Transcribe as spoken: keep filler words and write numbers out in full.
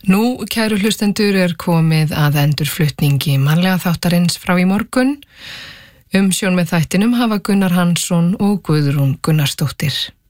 Nú, kæru hlustendur, er komið að endurflutningi mannlega þáttarins frá í morgun. Umsjón með þættinum hafa Gunnar Hansson og Guðrún Gunnarsdóttir.